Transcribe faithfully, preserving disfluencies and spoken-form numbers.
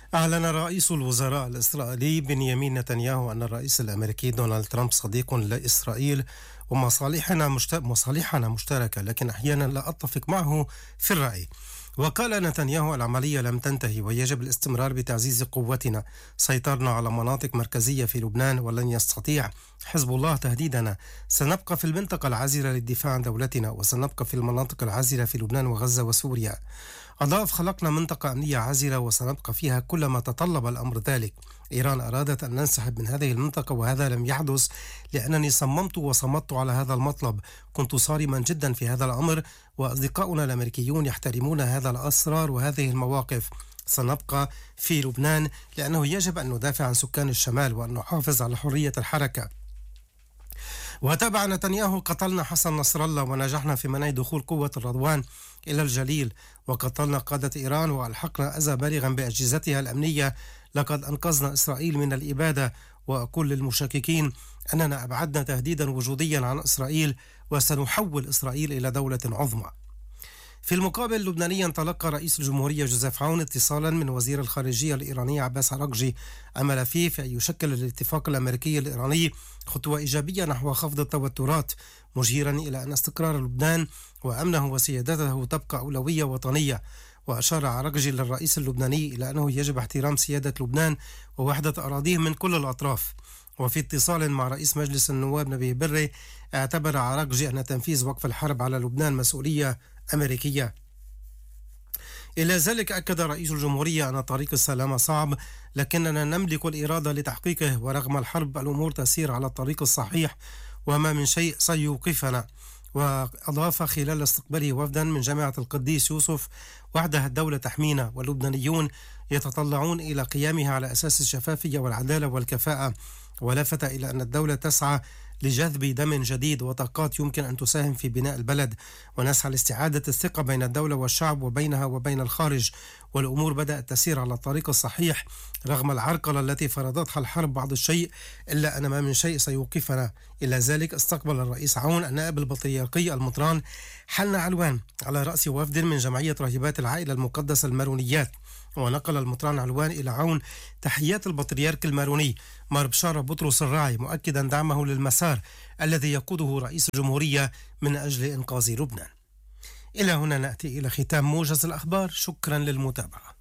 أعلن رئيس الوزراء الإسرائيلي بنيامين نتنياهو أن الرئيس الأمريكي دونالد ترامب صديق لإسرائيل ومصالحنا مشت... مصالحنا مشتركة، لكن أحيانا لا أتفق معه في الرأي. وقال نتنياهو: العملية لم تنتهي ويجب الاستمرار بتعزيز قوتنا. سيطرنا على مناطق مركزية في لبنان ولن يستطيع حزب الله تهديدنا. سنبقى في المنطقة العازلة للدفاع عن دولتنا، وسنبقى في المناطق العازلة في لبنان وغزة وسوريا. أضاف: خلقنا منطقة أمنية عازلة وسنبقى فيها كلما تطلب الأمر ذلك. إيران أرادت أن ننسحب من هذه المنطقة وهذا لم يحدث لأنني صممت وصمت على هذا المطلب. كنت صارما جدا في هذا الأمر، وأصدقاؤنا الأمريكيون يحترمون هذا الأسرار وهذه المواقف. سنبقى في لبنان لأنه يجب أن ندافع عن سكان الشمال وأن نحافظ على حرية الحركة. وتابع نتنياهو: قتلنا حسن نصر الله ونجحنا في منع دخول قوة الرضوان إلى الجليل، وقتلنا قادة إيران وألحقنا أذى بالغا بأجهزتها الأمنية. لقد أنقذنا إسرائيل من الإبادة. وأقول للمشككين أننا أبعدنا تهديدا وجوديا عن إسرائيل وسنحول إسرائيل إلى دولة عظمى. في المقابل، لبنانيا تلقى رئيس الجمهورية جوزيف عون اتصالا من وزير الخارجية الإيراني عباس عراقجي أمل فيه في أن يشكل الاتفاق الأمريكي الإيراني خطوة إيجابية نحو خفض التوترات، مشيرا إلى أن استقرار لبنان وأمنه وسيادته تبقى أولوية وطنية. وأشار عراقجي للرئيس اللبناني إلى أنه يجب احترام سيادة لبنان ووحدة أراضيه من كل الأطراف. وفي اتصال مع رئيس مجلس النواب نبيه بري، اعتبر عراقجي أن تنفيذ وقف الحرب على لبنان مسؤولية أمريكية. إلى ذلك أكد رئيس الجمهورية أن طريق السلام صعب، لكننا نملك الإرادة لتحقيقه، ورغم الحرب الأمور تسير على الطريق الصحيح وما من شيء سيوقفنا. وأضاف خلال استقباله وفدا من جامعة القديس يوسف: وحدها الدولة تحمينا، واللبنانيون يتطلعون إلى قيامها على أساس الشفافية والعدالة والكفاءة. ولفت إلى أن الدولة تسعى لجذب دم جديد وطاقات يمكن أن تساهم في بناء البلد، ونسعى لاستعادة الثقة بين الدولة والشعب وبينها وبين الخارج. والأمور بدأت تسير على الطريق الصحيح رغم العرقلة التي فرضتها الحرب بعض الشيء، إلا أن ما من شيء سيوقفنا. إلى ذلك استقبل الرئيس عون النائب البطريركي المطران حنا علوان على رأس وفد من جمعية راهبات العائلة المقدسة المارونيات. ونقل المطران علوان إلى عون تحيات البطريرك الماروني مار بشارة بطرس الراعي، مؤكدا دعمه للمسار الذي يقوده رئيس الجمهورية من أجل إنقاذ لبنان. إلى هنا نأتي إلى ختام موجز الأخبار. شكرا للمتابعة.